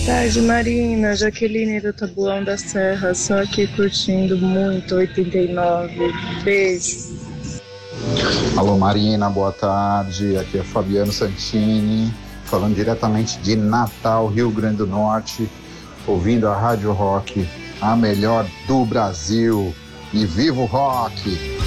tarde, Marina. Jaqueline do Tabuão da Serra, só aqui curtindo muito 89. Beijo. Alô, Marina, boa tarde. Aqui é Fabiano Santini, falando diretamente de Natal, Rio Grande do Norte, ouvindo a Rádio Rock, a melhor do Brasil. E viva o rock!